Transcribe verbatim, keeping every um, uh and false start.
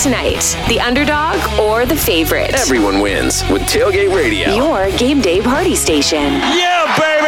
tonight? The underdog or the favorite? Everyone wins with Tailgate Radio. Your game day party station. Yeah, baby!